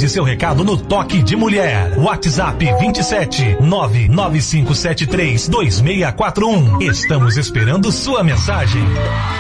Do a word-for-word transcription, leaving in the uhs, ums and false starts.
seu recado no Toque de Mulher. WhatsApp vinte e sete nove nove cinco sete três dois seis quatro um. Estamos esperando sua mensagem.